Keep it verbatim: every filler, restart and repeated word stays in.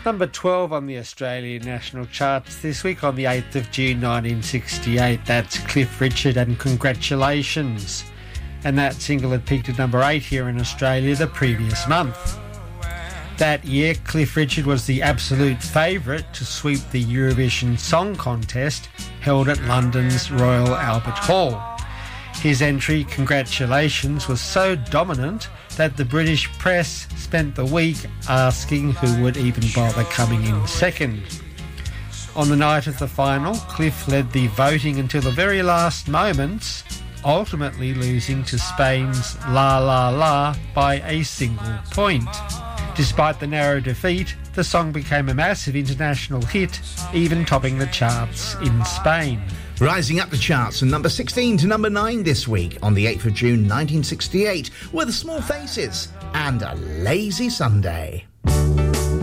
Number twelve on the Australian national charts this week on the eighth of June nineteen sixty-eight. That's Cliff Richard and Congratulations. And that single had peaked at number eight here in Australia the previous month. That year, Cliff Richard was the absolute favourite to sweep the Eurovision Song Contest held at London's Royal Albert Hall. His entry, Congratulations, was so dominant that the British press spent the week asking who would even bother coming in second. On the night of the final, Cliff led the voting until the very last moments, ultimately losing to Spain's La La La by a single point. Despite the narrow defeat, the song became a massive international hit, even topping the charts in Spain. Rising up the charts from number sixteen to number nine this week on the eighth of June nineteen sixty-eight were the Small Faces and A Lazy Sunday.